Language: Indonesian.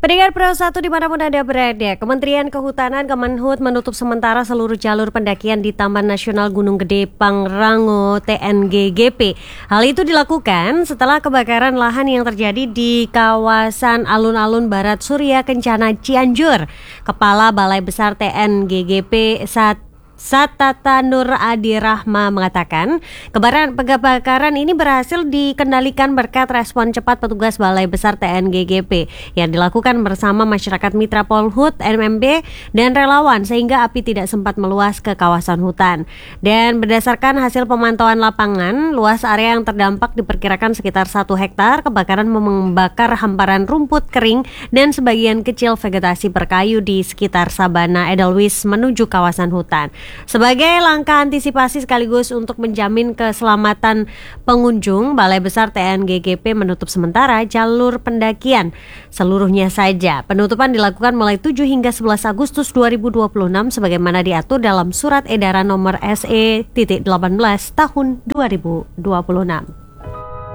Pendengar Pro 1 dimanapun Anda berada, Kementerian Kehutanan Kemenhut menutup sementara seluruh jalur pendakian di Taman Nasional Gunung Gede Pangrango TNGGP. Hal itu dilakukan setelah kebakaran lahan yang terjadi di kawasan alun-alun Barat Surya Kencana Cianjur. Kepala Balai Besar TNGGP Satata Nur Adi Rahma mengatakan kebakaran ini berhasil dikendalikan berkat respon cepat petugas Balai Besar TNGGP yang dilakukan bersama masyarakat mitra Polhut, MMB, dan relawan sehingga api tidak sempat meluas ke kawasan hutan. Dan berdasarkan hasil pemantauan lapangan, luas area yang terdampak diperkirakan sekitar 1 hektar. Kebakaran membakar hamparan rumput kering dan sebagian kecil vegetasi berkayu di sekitar Sabana Edelweiss menuju kawasan hutan. Sebagai langkah antisipasi sekaligus untuk menjamin keselamatan pengunjung, Balai Besar TNGGP menutup sementara jalur pendakian seluruhnya saja. Penutupan dilakukan mulai 7 hingga 11 Agustus 2026 sebagaimana diatur dalam Surat Edaran Nomor SE.18 Tahun 2026.